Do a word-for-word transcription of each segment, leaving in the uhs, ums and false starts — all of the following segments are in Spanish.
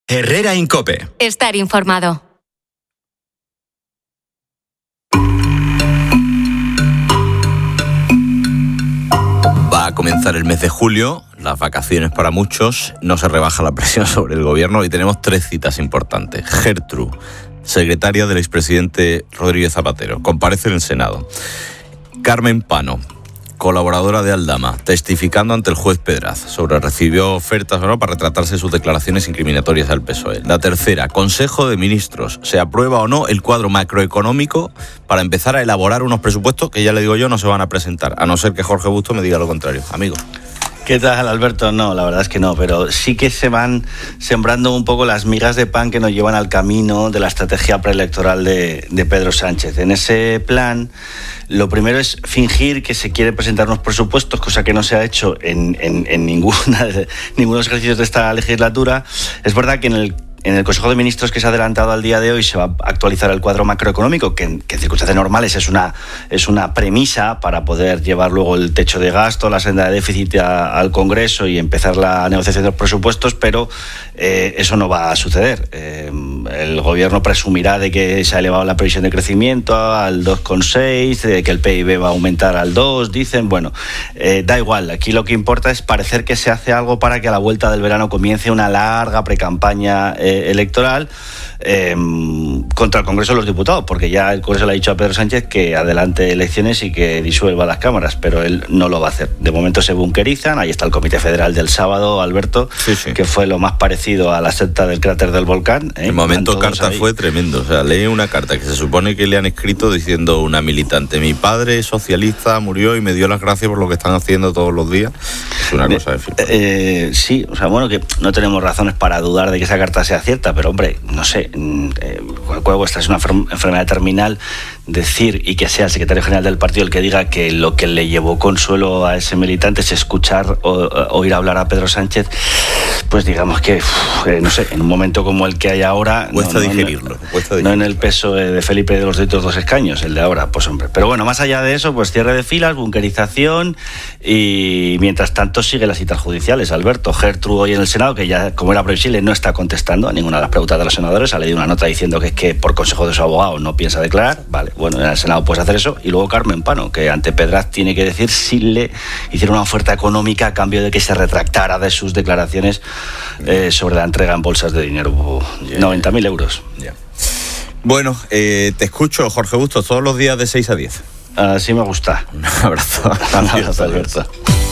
Herrera en COPE. Estar informado. Va a comenzar el mes de julio, las vacaciones para muchos, no se rebaja la presión sobre el gobierno y tenemos tres citas importantes. Gertrude, secretaria del expresidente Rodríguez Zapatero, comparece en el Senado. Carmen Pano, colaboradora de Aldama, testificando ante el juez Pedraz sobre recibió ofertas o no para retratarse de sus declaraciones incriminatorias al P S O E. La tercera, Consejo de Ministros, ¿se aprueba o no el cuadro macroeconómico para empezar a elaborar unos presupuestos que ya le digo yo no se van a presentar, a no ser que Jorge Busto me diga lo contrario? Amigo. ¿Qué tal, Alberto? No, la verdad es que no, pero sí que se van sembrando un poco las migas de pan que nos llevan al camino de la estrategia preelectoral de, de Pedro Sánchez. En ese plan, lo primero es fingir que se quiere presentar unos presupuestos, cosa que no se ha hecho en, en, en ninguna de, ninguno de los ejercicios de esta legislatura. Es verdad que en el En el Consejo de Ministros que se ha adelantado al día de hoy se va a actualizar el cuadro macroeconómico, que en, que en circunstancias normales es una, es una premisa para poder llevar luego el techo de gasto, la senda de déficit a, al Congreso y empezar la negociación de los presupuestos, pero eh, eso no va a suceder. Eh, el Gobierno presumirá de que se ha elevado la previsión de crecimiento al dos coma seis, de que el P I B va a aumentar al dos, dicen. Bueno, eh, da igual, aquí lo que importa es parecer que se hace algo para que a la vuelta del verano comience una larga precampaña eh, electoral eh, contra el Congreso de los Diputados, porque ya el Congreso le ha dicho a Pedro Sánchez que adelante elecciones y que disuelva las cámaras, pero él no lo va a hacer. De momento se bunkerizan, ahí está el Comité Federal del sábado, Alberto, sí, sí. que fue lo más parecido a la secta del cráter del volcán. ¿eh? El momento carta ahí. Fue tremendo, o sea, leí una carta que se supone que le han escrito diciendo una militante: mi padre socialista murió y me dio las gracias por lo que están haciendo todos los días. Es una cosa de eh, eh, sí, o sea, bueno, que no tenemos razones para dudar de que esa carta sea cierta, pero hombre, no sé, eh, cuando esta es una enfermedad terminal, decir y que sea el secretario general del partido el que diga que lo que le llevó consuelo a ese militante es escuchar o oír hablar a Pedro Sánchez, pues digamos que, uf, eh, no sé, en un momento como el que hay ahora, cuesta no, no, digerirlo, no, cuesta digerirlo. No en el peso de Felipe de los otros dos escaños, el de ahora, pues hombre. Pero bueno, más allá de eso, pues cierre de filas, bunkerización y mientras tanto sigue las citas judiciales. Alberto, Gertrude hoy en el Senado, que ya, como era previsible, no está contestando a ninguna de las preguntas de los senadores, ha leído una nota diciendo que es que por consejo de su abogado no piensa declarar. Vale, bueno, en el Senado puedes hacer eso. Y luego Carmen Pano, que ante Pedraz tiene que decir si le hicieron una oferta económica a cambio de que se retractara de sus declaraciones eh, sobre la entrega en bolsas de dinero, yeah, noventa mil euros. Yeah. Bueno, eh, te escucho, Jorge Bustos, todos los días de seis a diez. Así me gusta. Un abrazo. Un abrazo, Alberto.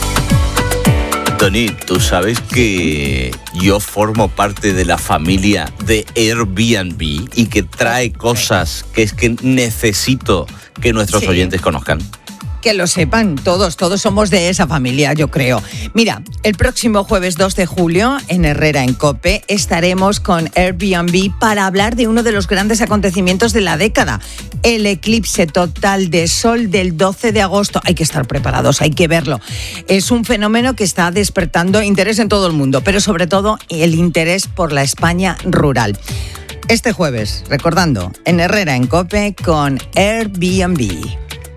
Tony, tú sabes que yo formo parte de la familia de Airbnb y que trae cosas que es que necesito que nuestros sí. oyentes conozcan. Que lo sepan todos, todos somos de esa familia, yo creo. Mira, el próximo jueves dos de julio, en Herrera en COPE, estaremos con Airbnb para hablar de uno de los grandes acontecimientos de la década, el eclipse total de sol del doce de agosto. Hay que estar preparados, hay que verlo. Es un fenómeno que está despertando interés en todo el mundo, pero sobre todo el interés por la España rural. Este jueves, recordando, en Herrera en COPE con Airbnb.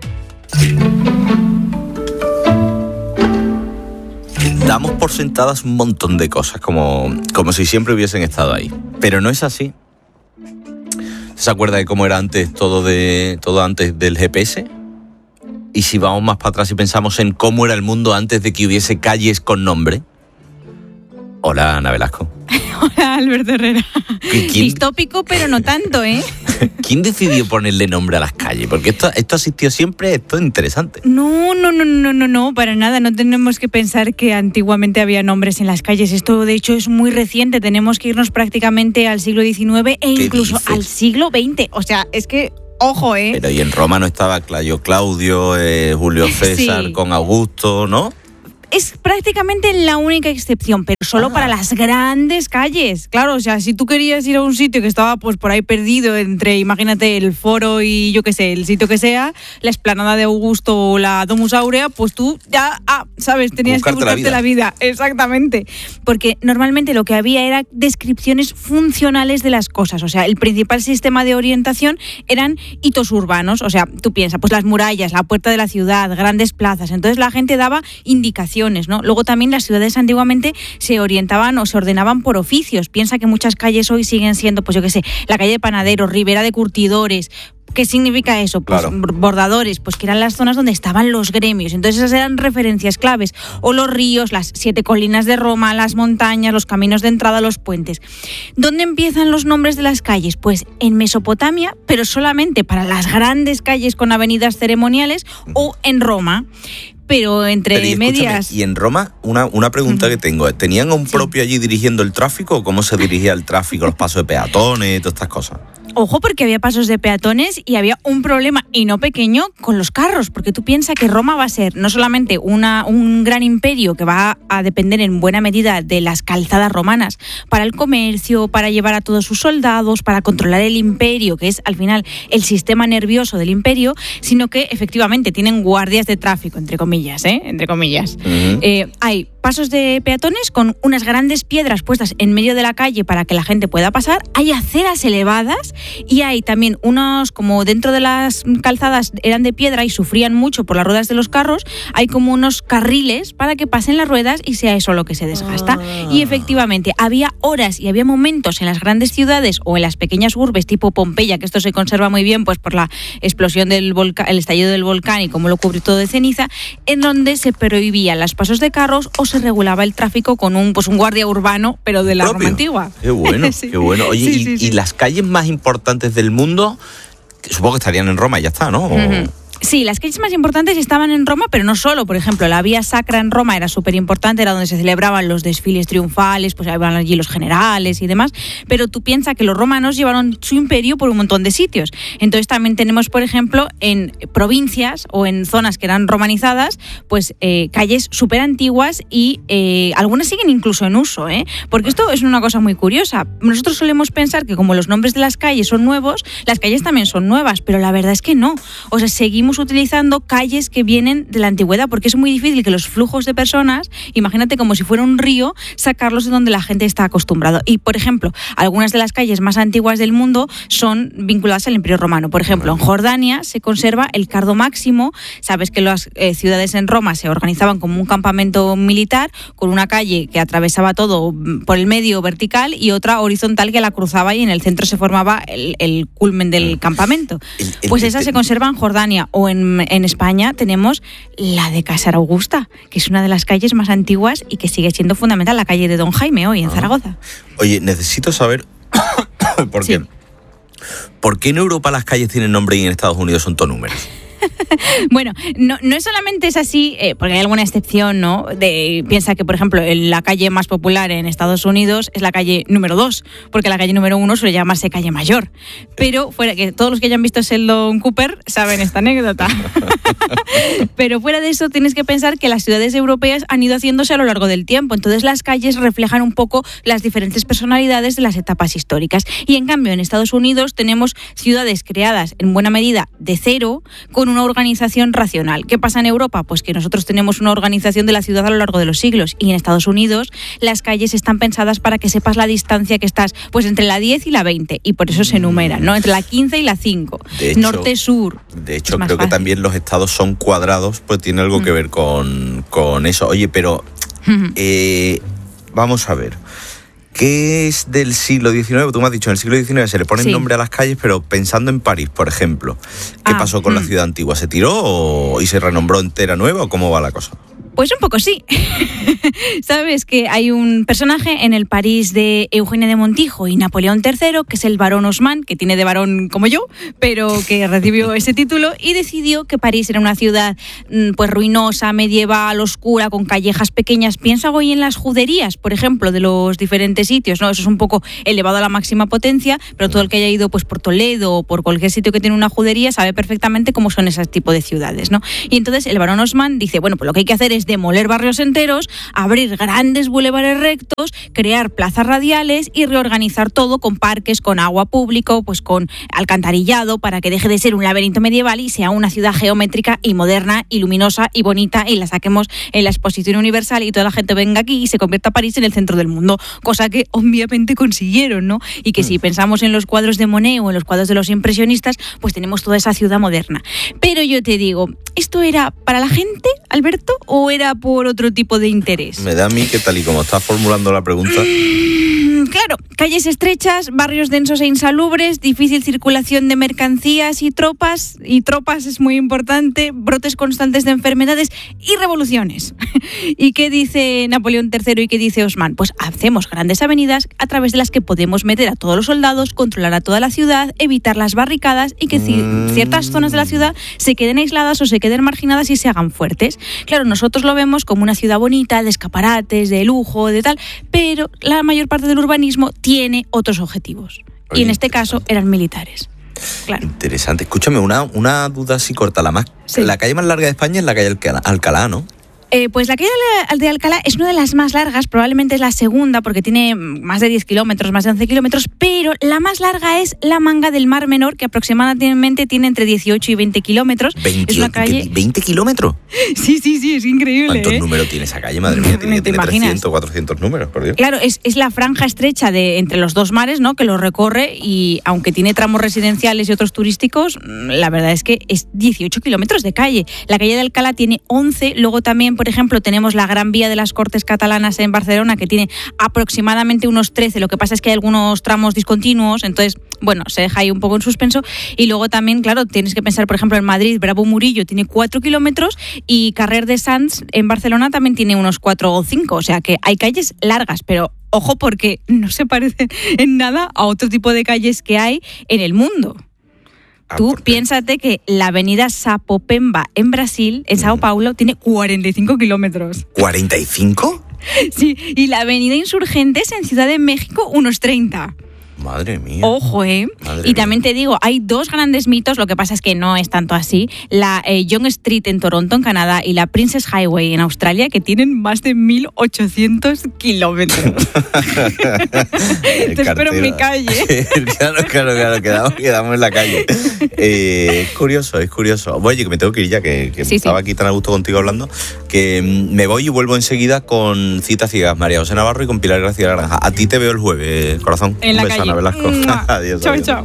Damos por sentadas un montón de cosas, como, como si siempre hubiesen estado ahí. Pero no es así. ¿Se acuerda de cómo era antes todo, de, todo antes del G P S? Y si vamos más para atrás y pensamos en cómo era el mundo antes de que hubiese calles con nombre. Hola, Ana Velasco. Hola, Alberto Herrera. ¿Quién? Distópico, pero no tanto, ¿eh? ¿Quién decidió ponerle nombre a las calles? Porque esto, esto ha existido siempre, esto es interesante. No, no, no, no, no, no, para nada. No tenemos que pensar que antiguamente había nombres en las calles. Esto, de hecho, es muy reciente. Tenemos que irnos prácticamente al siglo diecinueve e incluso dices? al siglo veinte. O sea, es que... Ojo, ¿eh? Pero y en Roma no estaba Claudio Claudio, eh, Julio César sí. con Augusto, ¿no? Es prácticamente la única excepción, pero solo ah. para las grandes calles. Claro, o sea, si tú querías ir a un sitio que estaba pues por ahí perdido entre, imagínate, el Foro y yo qué sé, el sitio que sea, la Explanada de Augusto o la Domus Aurea, pues tú ya, ah, sabes, tenías buscarte que buscarte la vida. la vida. Exactamente. Porque normalmente lo que había era descripciones funcionales de las cosas. O sea, el principal sistema de orientación eran hitos urbanos. O sea, tú piensas, pues las murallas, la puerta de la ciudad, grandes plazas. Entonces la gente daba indicaciones. direcciones, ¿no? Luego también las ciudades antiguamente se orientaban o se ordenaban por oficios. Piensa que muchas calles hoy siguen siendo, pues yo qué sé, la calle de panaderos, Ribera de curtidores. ¿Qué significa eso? Pues claro. Bordadores, pues que eran las zonas donde estaban los gremios. Entonces esas eran referencias claves. O los ríos, las siete colinas de Roma, las montañas, los caminos de entrada, los puentes. ¿Dónde empiezan los nombres de las calles? Pues en Mesopotamia, pero solamente para las grandes calles con avenidas ceremoniales, o en Roma. Pero entre Pero y medias... Y en Roma, una, una pregunta uh-huh. que tengo. ¿Tenían a un sí. propio allí dirigiendo el tráfico? ¿O cómo se dirigía el tráfico, los pasos de peatones y todas estas cosas? Ojo, porque había pasos de peatones y había un problema, y no pequeño, con los carros, porque tú piensas que Roma va a ser no solamente una, un gran imperio que va a depender en buena medida de las calzadas romanas para el comercio, para llevar a todos sus soldados, para controlar el imperio, que es al final el sistema nervioso del imperio, sino que efectivamente tienen guardias de tráfico, entre comillas, ¿eh? Entre comillas. Uh-huh. Eh, hay pasos de peatones con unas grandes piedras puestas en medio de la calle para que la gente pueda pasar, hay aceras elevadas y hay también unos, como dentro de las calzadas eran de piedra y sufrían mucho por las ruedas de los carros, hay como unos carriles para que pasen las ruedas y sea eso lo que se desgasta. Ah. Y efectivamente había horas y había momentos en las grandes ciudades o en las pequeñas urbes tipo Pompeya, que esto se conserva muy bien pues por la explosión del volcán, el estallido del volcán y cómo lo cubrió todo de ceniza, en donde se prohibían los pasos de carros o se regulaba el tráfico con un pues un guardia urbano, pero de la propio. Roma antigua. Qué bueno, sí. qué bueno. Oye, sí, y, sí, sí. y las calles más importantes del mundo, supongo que estarían en Roma y ya está, ¿no? Uh-huh. Sí, las calles más importantes estaban en Roma, pero no solo. Por ejemplo, la Vía Sacra en Roma era súper importante, era donde se celebraban los desfiles triunfales, pues iban allí los generales y demás. Pero tú piensas que los romanos llevaron su imperio por un montón de sitios. Entonces también tenemos, por ejemplo, en provincias o en zonas que eran romanizadas, pues eh, calles súper antiguas y eh, algunas siguen incluso en uso, ¿eh? Porque esto es una cosa muy curiosa. Nosotros solemos pensar que como los nombres de las calles son nuevos, las calles también son nuevas, pero la verdad es que no. O sea, seguimos utilizando calles que vienen de la antigüedad, porque es muy difícil que los flujos de personas, imagínate como si fuera un río, sacarlos de donde la gente está acostumbrado. Y, por ejemplo, algunas de las calles más antiguas del mundo son vinculadas al Imperio Romano. Por ejemplo, en Jordania se conserva el Cardo Máximo. Sabes que las eh, ciudades en Roma se organizaban como un campamento militar, con una calle que atravesaba todo por el medio vertical y otra horizontal que la cruzaba, y en el centro se formaba el, el culmen del campamento. Pues esa se conserva en Jordania. O en, en España tenemos la de Cásar Augusta, que es una de las calles más antiguas y que sigue siendo fundamental, la calle de Don Jaime hoy en ah. Zaragoza. Oye, necesito saber por qué. Sí. ¿Por qué en Europa las calles tienen nombre y en Estados Unidos son todos números? Bueno, no, no es solamente es así, eh, porque hay alguna excepción, ¿no? De, piensa que, por ejemplo, la calle más popular en Estados Unidos es la calle número dos, porque la calle número uno suele llamarse calle mayor. Pero fuera que todos los que hayan visto Sheldon Cooper saben esta anécdota. Pero fuera de eso, tienes que pensar que las ciudades europeas han ido haciéndose a lo largo del tiempo. Entonces las calles reflejan un poco las diferentes personalidades de las etapas históricas. Y en cambio, en Estados Unidos tenemos ciudades creadas en buena medida de cero, con una organización racional. ¿Qué pasa en Europa? Pues que nosotros tenemos una organización de la ciudad a lo largo de los siglos, y en Estados Unidos las calles están pensadas para que sepas la distancia que estás, pues entre la diez y la veinte, y por eso se enumeran, ¿no? Entre la quince y la cinco, norte-sur. De hecho, creo fácil. que también los estados son cuadrados, pues tiene algo mm. que ver con, con eso. Oye, pero mm. eh, vamos a ver. ¿Qué es del siglo diecinueve? Tú me has dicho, en el siglo diecinueve se le pone sí. nombre a las calles, pero pensando en París, por ejemplo, ¿qué ah, pasó con mm. la ciudad antigua? ¿Se tiró o, y se renombró entera nueva, o cómo va la cosa? Pues un poco sí. Sabes que hay un personaje en el París de Eugenia de Montijo y Napoleón tercero, que es el barón Haussmann, que tiene de varón como yo, pero que recibió ese título y decidió que París era una ciudad pues ruinosa, medieval, oscura, con callejas pequeñas. Piensa hoy en las juderías, por ejemplo, de los diferentes sitios, ¿no? Eso es un poco elevado a la máxima potencia, pero todo el que haya ido pues por Toledo o por cualquier sitio que tiene una judería sabe perfectamente cómo son ese tipo de ciudades, ¿no? Y entonces el barón Haussmann dice, bueno, pues lo que hay que hacer es demoler barrios enteros, abrir grandes bulevares rectos, crear plazas radiales y reorganizar todo con parques, con agua público, pues con alcantarillado, para que deje de ser un laberinto medieval y sea una ciudad geométrica y moderna y luminosa y bonita, y la saquemos en la exposición universal y toda la gente venga aquí y se convierta a París en el centro del mundo, cosa que obviamente consiguieron, ¿no? Y que si pensamos en los cuadros de Monet o en los cuadros de los impresionistas, pues tenemos toda esa ciudad moderna. Pero yo te digo, ¿esto era para la gente, Alberto, o era era por otro tipo de interés? Me da a mí que tal y como estás formulando la pregunta... Claro, calles estrechas, barrios densos e insalubres, difícil circulación de mercancías y tropas, y tropas es muy importante, brotes constantes de enfermedades y revoluciones. ¿Y qué dice Napoleón tercero y qué dice Osman? Pues hacemos grandes avenidas a través de las que podemos meter a todos los soldados, controlar a toda la ciudad, evitar las barricadas y que mm. ciertas zonas de la ciudad se queden aisladas o se queden marginadas y se hagan fuertes. Claro, nosotros lo vemos como una ciudad bonita, de escaparates, de lujo, de tal, pero la mayor parte del urbanismo tiene otros objetivos. Oye, y en este caso eran militares. Claro. Interesante. Escúchame, una, una duda así corta. La, más, sí. la calle más larga de España es la calle Alcalá, Alcalá ¿no? Eh, pues la calle de Alcalá es una de las más largas, probablemente es la segunda porque tiene más de diez kilómetros, más de once kilómetros, pero la más larga es la Manga del Mar Menor, que aproximadamente tiene entre dieciocho y veinte kilómetros. veinte, es una calle... ¿veinte kilómetros? Sí, sí, sí, es increíble. ¿Cuántos ¿eh? números tiene esa calle? Madre mía, tiene, tiene trescientos, cuatrocientos números, por Dios. Claro, es, es la franja estrecha de entre los dos mares, ¿no?, que lo recorre, y aunque tiene tramos residenciales y otros turísticos, la verdad es que es dieciocho kilómetros de calle. La calle de Alcalá tiene once, luego también, por ejemplo, tenemos la Gran Vía de las Cortes Catalanas en Barcelona, que tiene aproximadamente unos trece, lo que pasa es que hay algunos tramos discontinuos, entonces, bueno, se deja ahí un poco en suspenso. Y luego también, claro, tienes que pensar, por ejemplo, en Madrid, Bravo Murillo tiene cuatro kilómetros y Carrer de Sants en Barcelona también tiene unos cuatro o cinco, o sea que hay calles largas, pero ojo porque no se parecen en nada a otro tipo de calles que hay en el mundo. Tú piénsate que la avenida Sapopemba en Brasil, en Sao Paulo, tiene cuarenta y cinco kilómetros. ¿cuarenta y cinco? Sí, y la avenida Insurgentes en Ciudad de México, unos treinta. Madre mía. Ojo, ¿eh? Madre y también mía. te digo, hay dos grandes mitos, lo que pasa es que no es tanto así. La eh, Yonge Street en Toronto, en Canadá, y la Princess Highway en Australia, que tienen más de mil ochocientos kilómetros. Te espero en mi calle. Claro, claro, claro, quedamos, quedamos en la calle. Eh, es curioso, es curioso. Oye, que me tengo que ir ya, que, que sí, estaba sí. aquí tan a gusto contigo hablando, que me voy y vuelvo enseguida con Citas Ciegas, María José Navarro y con Pilar García Naranja. A ti te veo el jueves, corazón. En la Un beso, calle. Ana Velasco. Adiós. Chao, adiós. chao.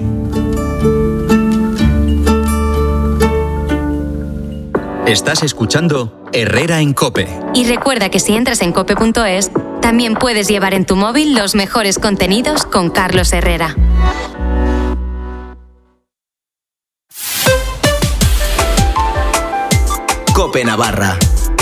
Estás escuchando Herrera en COPE. Y recuerda que si entras en cope punto es, también puedes llevar en tu móvil los mejores contenidos con Carlos Herrera. COPE Navarra.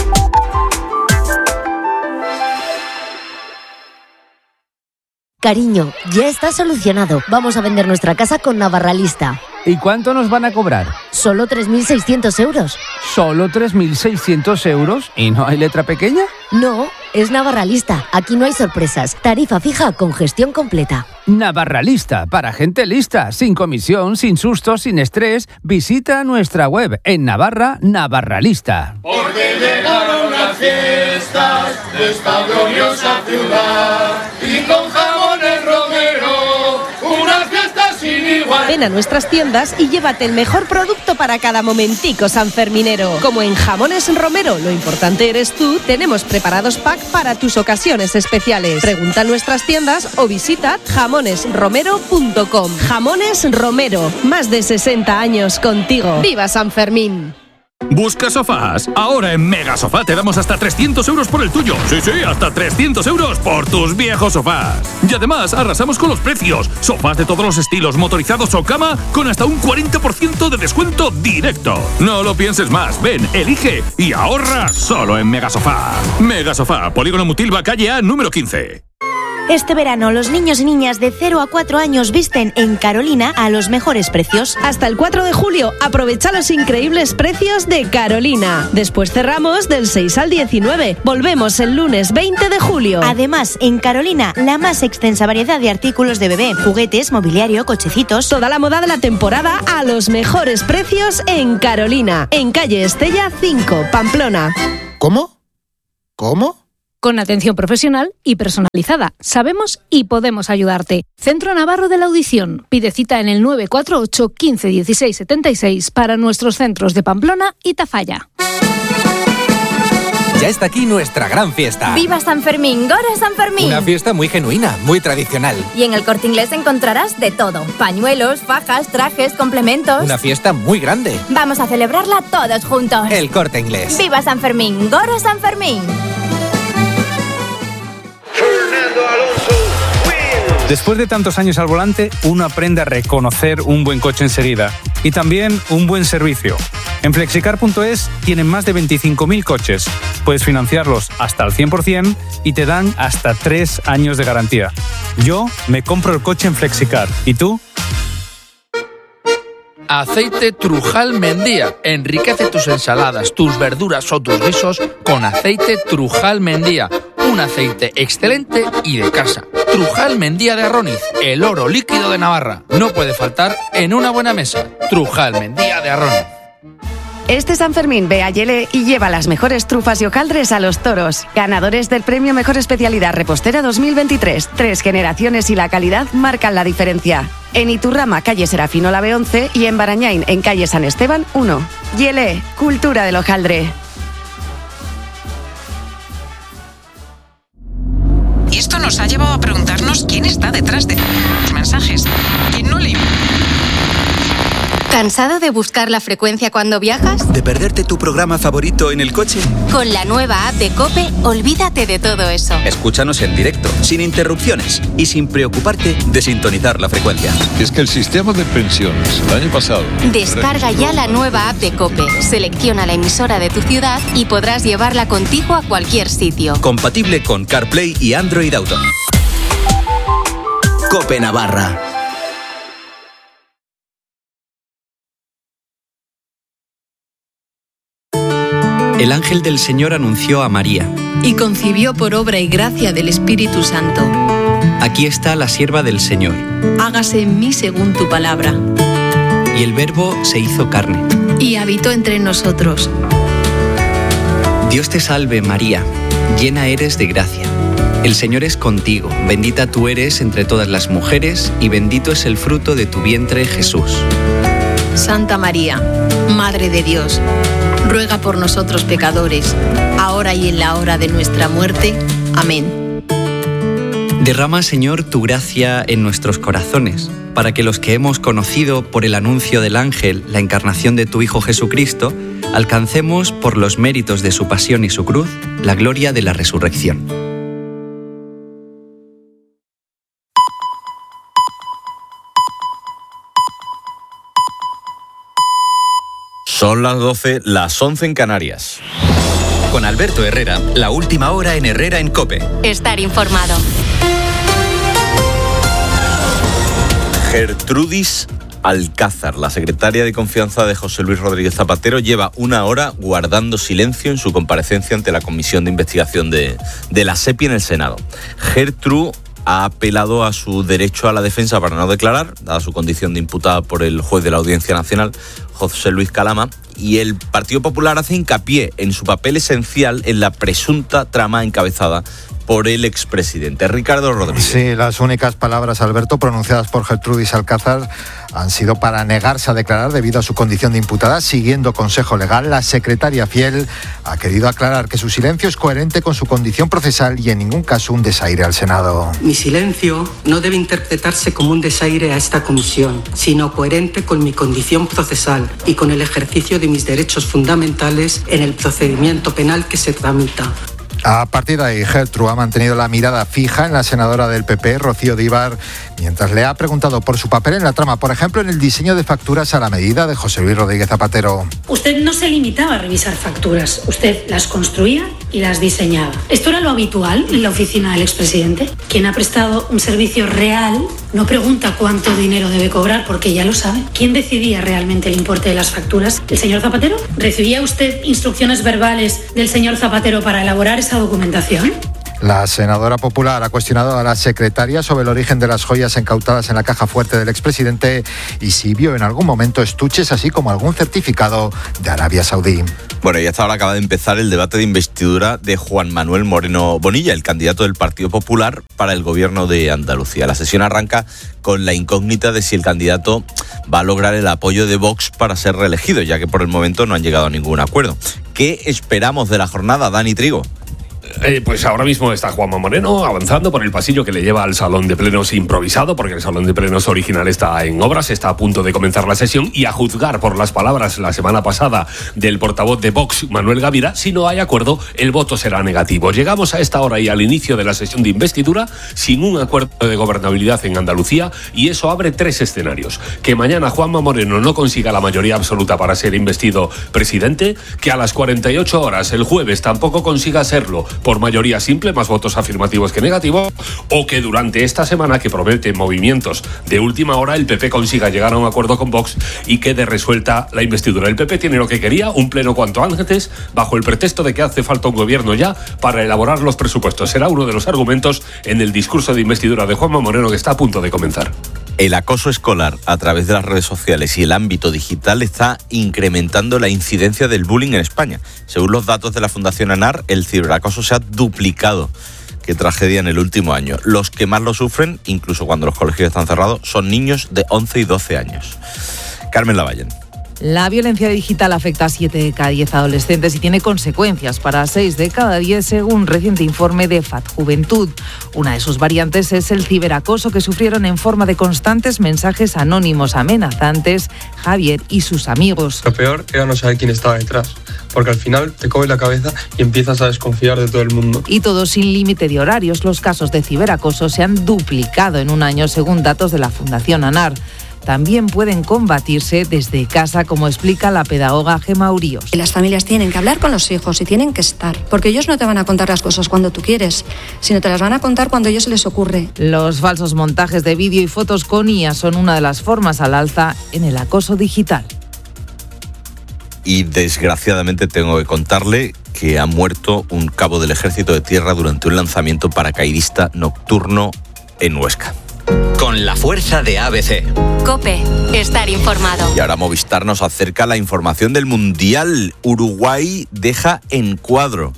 Cariño, ya está solucionado. Vamos a vender nuestra casa con Navarralista. ¿Y cuánto nos van a cobrar? Solo tres mil seiscientos euros. ¿Solo tres mil seiscientos euros? ¿Y no hay letra pequeña? No, es Navarralista. Aquí no hay sorpresas. Tarifa fija con gestión completa. Navarralista, para gente lista, sin comisión, sin sustos, sin estrés. Visita nuestra web en Navarra, Navarralista. Porque llegaron las fiestas de esta gloriosa ciudad y con jamones Romero, unas fiestas sin igual. Ven a nuestras tiendas y llévate el mejor producto para cada momentico sanferminero. Como en Jamones Romero, lo importante eres tú, tenemos preparados pack para tus ocasiones especiales. Pregunta en nuestras tiendas o visita jamones romero punto com. Jamones Romero, más de sesenta años contigo. ¡Viva San Fermín! ¿Buscas sofás? Ahora en Mega Sofá te damos hasta trescientos euros por el tuyo. Sí, sí, hasta trescientos euros por tus viejos sofás. Y además arrasamos con los precios. Sofás de todos los estilos, motorizados o cama, con hasta un cuarenta por ciento de descuento directo. No lo pienses más. Ven, elige y ahorra solo en Mega Sofá. Mega Sofá, Polígono Mutilva, calle A, número quince. Este verano los niños y niñas de cero a cuatro años visten en Carolina a los mejores precios. Hasta el cuatro de julio, aprovecha los increíbles precios de Carolina. Después cerramos del seis al diecinueve. Volvemos el lunes veinte de julio. Además, en Carolina, la más extensa variedad de artículos de bebé, juguetes, mobiliario, cochecitos. Toda la moda de la temporada a los mejores precios en Carolina. En calle Estella cinco, Pamplona. ¿Cómo? ¿Cómo? Con atención profesional y personalizada. Sabemos y podemos ayudarte. Centro Navarro de la Audición. Pide cita en el nueve cuatro ocho, quince, dieciséis, setenta y seis para nuestros centros de Pamplona y Tafalla. Ya está aquí nuestra gran fiesta. ¡Viva San Fermín! ¡Gora San Fermín! Una fiesta muy genuina, muy tradicional. Y en el Corte Inglés encontrarás de todo. Pañuelos, fajas, trajes, complementos. Una fiesta muy grande. Vamos a celebrarla todos juntos. El Corte Inglés. ¡Viva San Fermín! ¡Gora San Fermín! Después de tantos años al volante, uno aprende a reconocer un buen coche enseguida y también un buen servicio. En flexicar punto es tienen más de veinticinco mil coches. Puedes financiarlos hasta el cien por ciento y te dan hasta tres años de garantía. Yo me compro el coche en Flexicar. ¿Y tú? Aceite Trujal Mendía. Enriquece tus ensaladas, tus verduras o tus guisos con aceite Trujal Mendía. Un aceite excelente y de casa. Trujal Mendía de Arroniz, el oro líquido de Navarra. No puede faltar en una buena mesa. Trujal Mendía de Arroniz. Este San Fermín ve a Yele y lleva las mejores trufas y hojaldres a los toros. Ganadores del premio Mejor Especialidad Repostera dos mil veintitrés. Tres generaciones y la calidad marcan la diferencia. En Iturrama, calle Serafino Lave once y en Barañain, en calle San Esteban uno. Yele, cultura del hojaldre. Y esto nos ha llevado a preguntarnos quién está detrás de los mensajes. ¿Quién no le... ¿Cansado de buscar la frecuencia cuando viajas? ¿De perderte tu programa favorito en el coche? Con la nueva app de COPE, olvídate de todo eso. Escúchanos en directo, sin interrupciones y sin preocuparte de sintonizar la frecuencia. Es que el sistema de pensiones, el año pasado... Descarga ya la nueva app de COPE, selecciona la emisora de tu ciudad y podrás llevarla contigo a cualquier sitio. Compatible con CarPlay y Android Auto. COPE Navarra. El ángel del Señor anunció a María. Y concibió por obra y gracia del Espíritu Santo. Aquí está la sierva del Señor. Hágase en mí según tu palabra. Y el Verbo se hizo carne. Y habitó entre nosotros. Dios te salve, María, llena eres de gracia. El Señor es contigo, bendita tú eres entre todas las mujeres, y bendito es el fruto de tu vientre, Jesús. Santa María, Madre de Dios, ruega por nosotros pecadores, ahora y en la hora de nuestra muerte. Amén. Derrama, Señor, tu gracia en nuestros corazones, para que los que hemos conocido por el anuncio del ángel la encarnación de tu Hijo Jesucristo, alcancemos, por los méritos de su pasión y su cruz, la gloria de la resurrección. Son las doce, las once en Canarias. Con Alberto Herrera, la última hora en Herrera en COPE. Estar informado. Gertrudis Alcázar, la secretaria de confianza de José Luis Rodríguez Zapatero, lleva una hora guardando silencio en su comparecencia ante la Comisión de Investigación de, de la SEPI en el Senado. Gertrude ha apelado a su derecho a la defensa para no declarar, dada su condición de imputada por el juez de la Audiencia Nacional, José Luis Calama, y el Partido Popular hace hincapié en su papel esencial en la presunta trama encabezada por el expresidente Ricardo Rodríguez. Sí, las únicas palabras, Alberto, pronunciadas por Gertrudis Alcázar han sido para negarse a declarar debido a su condición de imputada. Siguiendo consejo legal, la secretaria fiel ha querido aclarar que su silencio es coherente con su condición procesal y en ningún caso un desaire al Senado. Mi silencio no debe interpretarse como un desaire a esta comisión, sino coherente con mi condición procesal y con el ejercicio de mis derechos fundamentales en el procedimiento penal que se tramita. A partir de ahí, Gertrude ha mantenido la mirada fija en la senadora del P P, Rocío Díbar, mientras le ha preguntado por su papel en la trama, por ejemplo, en el diseño de facturas a la medida de José Luis Rodríguez Zapatero. Usted no se limitaba a revisar facturas, usted las construía y las diseñaba. ¿Esto era lo habitual en la oficina del expresidente? Quien ha prestado un servicio real no pregunta cuánto dinero debe cobrar porque ya lo sabe. ¿Quién decidía realmente el importe de las facturas? ¿El señor Zapatero? ¿Recibía usted instrucciones verbales del señor Zapatero para elaborar esa documentación? La senadora popular ha cuestionado a la secretaria sobre el origen de las joyas incautadas en la caja fuerte del expresidente y si vio en algún momento estuches, así como algún certificado de Arabia Saudí. Bueno, y hasta ahora acaba de empezar el debate de investidura de Juan Manuel Moreno Bonilla, el candidato del Partido Popular para el gobierno de Andalucía. La sesión arranca con la incógnita de si el candidato va a lograr el apoyo de Vox para ser reelegido, ya que por el momento no han llegado a ningún acuerdo. ¿Qué esperamos de la jornada, Dani Trigo? Eh, pues ahora mismo está Juanma Moreno avanzando por el pasillo que le lleva al salón de plenos improvisado, porque el salón de plenos original está en obras, está a punto de comenzar la sesión, y a juzgar por las palabras la semana pasada del portavoz de Vox, Manuel Gavira, si no hay acuerdo, el voto será negativo. Llegamos a esta hora y al inicio de la sesión de investidura sin un acuerdo de gobernabilidad en Andalucía, y eso abre tres escenarios: que mañana Juanma Moreno no consiga la mayoría absoluta para ser investido presidente, que a las cuarenta y ocho horas el jueves tampoco consiga serlo por mayoría simple, más votos afirmativos que negativos, o que durante esta semana, que promete movimientos de última hora, el P P consiga llegar a un acuerdo con Vox y quede resuelta la investidura. El P P tiene lo que quería, un pleno cuanto antes, bajo el pretexto de que hace falta un gobierno ya para elaborar los presupuestos. Será uno de los argumentos en el discurso de investidura de Juanma Moreno, que está a punto de comenzar. El acoso escolar a través de las redes sociales y el ámbito digital está incrementando la incidencia del bullying en España. Según los datos de la Fundación ANAR, el ciberacoso se ha duplicado. Qué tragedia en el último año. Los que más lo sufren, incluso cuando los colegios están cerrados, son niños de once y doce años. Carmen Lavallén. La violencia digital afecta a siete de cada diez adolescentes y tiene consecuencias para seis de cada diez, según un reciente informe de F A T Juventud. Una de sus variantes es el ciberacoso, que sufrieron en forma de constantes mensajes anónimos amenazantes Javier y sus amigos. Lo peor era no saber quién estaba detrás, porque al final te coges la cabeza y empiezas a desconfiar de todo el mundo. Y todo sin límite de horarios. Los casos de ciberacoso se han duplicado en un año, según datos de la Fundación ANAR. También pueden combatirse desde casa, como explica la pedagoga Gemma Uríos. Las familias tienen que hablar con los hijos y tienen que estar, porque ellos no te van a contar las cosas cuando tú quieres, sino te las van a contar cuando a ellos se les ocurre. Los falsos montajes de vídeo y fotos con I A son una de las formas al alza en el acoso digital. Y desgraciadamente tengo que contarle que ha muerto un cabo del Ejército de Tierra durante un lanzamiento paracaidista nocturno en Huesca. Con la fuerza de A B C. COPE, estar informado. Y ahora Movistar nos acerca la información del Mundial. Uruguay deja en cuadro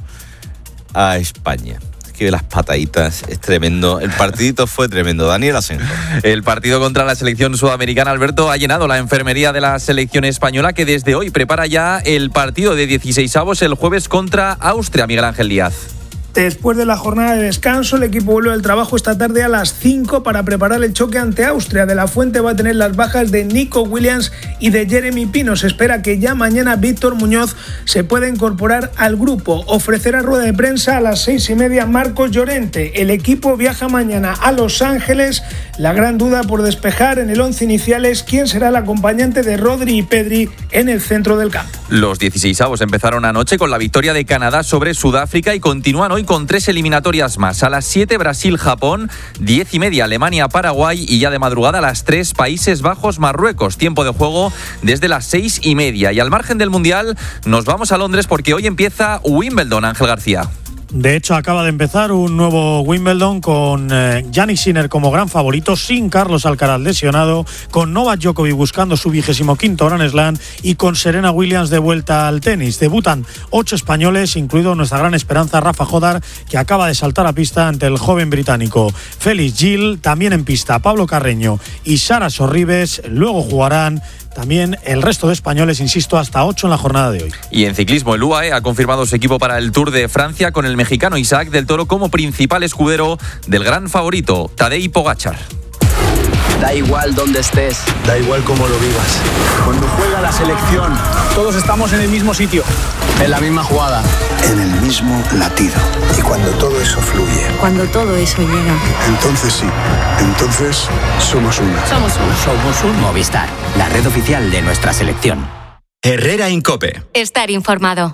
a España. Es que las pataditas es tremendo. El partidito fue tremendo. Daniel Asenjo. El partido contra la selección sudamericana, Alberto, ha llenado la enfermería de la selección española, que desde hoy prepara ya el partido de dieciseisavos el jueves contra Austria. Miguel Ángel Díaz. Después de la jornada de descanso, el equipo vuelve al trabajo esta tarde a las cinco para preparar el choque ante Austria. De la Fuente va a tener las bajas de Nico Williams y de Jeremy Pino. Se espera que ya mañana Víctor Muñoz se pueda incorporar al grupo. Ofrecerá rueda de prensa a las seis y media Marcos Llorente. El equipo viaja mañana a Los Ángeles. La gran duda por despejar en el once inicial es quién será el acompañante de Rodri y Pedri en el centro del campo. Los dieciseisavos empezaron anoche con la victoria de Canadá sobre Sudáfrica y continúan hoy con tres eliminatorias más. A las siete Brasil-Japón, diez y media Alemania-Paraguay y ya de madrugada a las tres Países Bajos-Marruecos. Tiempo de juego desde las seis y media. Y al margen del Mundial nos vamos a Londres porque hoy empieza Wimbledon, Ángel García. De hecho, acaba de empezar un nuevo Wimbledon con eh, Jannik Sinner como gran favorito, sin Carlos Alcaraz lesionado, con Novak Djokovic buscando su vigésimo quinto Grand Slam y con Serena Williams de vuelta al tenis. Debutan ocho españoles, incluido nuestra gran esperanza Rafa Jodar, que acaba de saltar a pista ante el joven británico. Félix Gil, también en pista Pablo Carreño y Sara Sorribes. Luego jugarán también el resto de españoles, insisto, hasta ocho en la jornada de hoy. Y en ciclismo, el U A E ha confirmado su equipo para el Tour de Francia con el mexicano Isaac del Toro como principal escudero del gran favorito, Tadej Pogačar. Da igual dónde estés, da igual cómo lo vivas. Cuando juega la selección, todos estamos en el mismo sitio, en la misma jugada, en el mismo latido. Y cuando todo eso fluye, cuando todo eso llega, entonces sí, entonces somos uno. Somos uno. Somos un Movistar, la red oficial de nuestra selección. Herrera en COPE. Estar informado.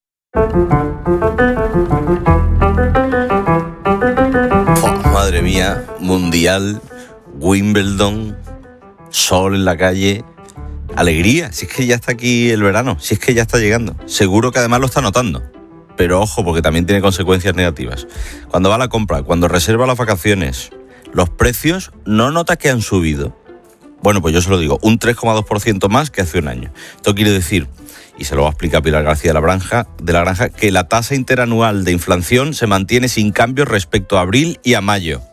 Oh, madre mía, Mundial, Wimbledon, sol en la calle, alegría. Si es que ya está aquí el verano, si es que ya está llegando. Seguro que además lo está notando. Pero ojo, porque también tiene consecuencias negativas. Cuando va a la compra, cuando reserva las vacaciones, los precios no nota que han subido. Bueno, pues yo se lo digo, un tres coma dos por ciento más que hace un año. Esto quiere decir, y se lo va a explicar Pilar García de la Granja, de la Granja, que la tasa interanual de inflación se mantiene sin cambios respecto a abril y a mayo.